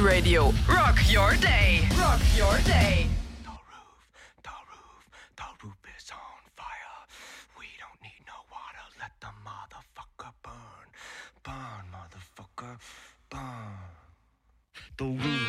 Radio. Rock your day. Rock your day. The roof is on fire. We don't need no water. Let the motherfucker burn. Burn, motherfucker, burn. The roof